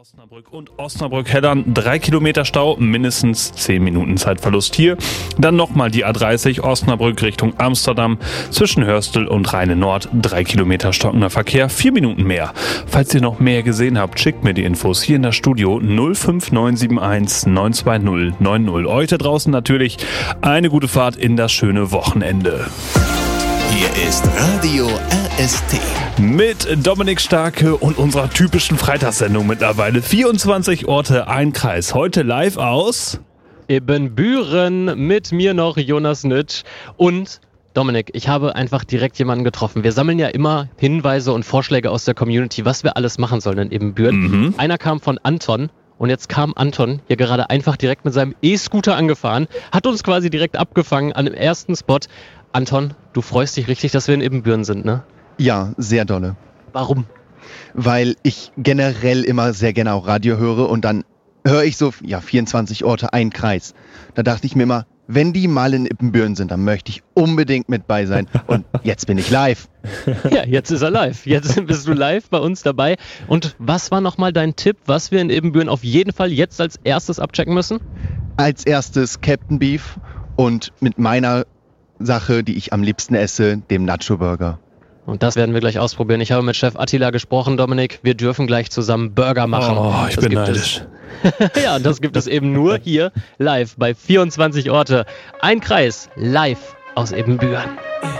Osnabrück und Osnabrück-Heddern, 3 Kilometer Stau, mindestens 10 Minuten Zeitverlust hier. Dann nochmal die A30 Osnabrück Richtung Amsterdam, zwischen Hörstel und Rheine-Nord, 3 Kilometer stockender Verkehr, 4 Minuten mehr. Falls ihr noch mehr gesehen habt, schickt mir die Infos hier in das Studio 05971 920 90. Euch da draußen natürlich eine gute Fahrt in das schöne Wochenende. Hier ist Radio RST. Mit Dominik Starke und unserer typischen Freitagssendung mittlerweile. 24 Orte, ein Kreis. Heute live aus Ibbenbüren, mit mir noch Jonas Nitsch und Dominik, ich habe einfach direkt jemanden getroffen. Wir sammeln ja immer Hinweise und Vorschläge aus der Community, was wir alles machen sollen in Ibbenbüren. Einer kam von Anton. Und jetzt kam Anton hier gerade einfach direkt mit seinem E-Scooter angefahren, hat uns quasi direkt abgefangen an dem ersten Spot. Anton, du freust dich richtig, dass wir in Ibbenbüren sind, ne? Ja, sehr dolle. Warum? Weil ich generell immer sehr gerne auch Radio höre und dann höre ich so, 24 Orte, ein Kreis. Da dachte ich mir immer, wenn die mal in Ibbenbüren sind, dann möchte ich unbedingt mit bei sein. Und jetzt bin ich live. Ja, jetzt ist er live. Jetzt bist du live bei uns dabei. Und was war nochmal dein Tipp, was wir in Ibbenbüren auf jeden Fall jetzt als erstes abchecken müssen? Als erstes Captain Beef und mit meiner Sache, die ich am liebsten esse, dem Nacho Burger. Und das werden wir gleich ausprobieren. Ich habe mit Chef Attila gesprochen, Dominik. Wir dürfen gleich zusammen Burger machen. Oh, ich bin neidisch. Ja, das gibt es eben nur hier live bei 24 Orte. Ein Kreis live aus Ibbenbüren.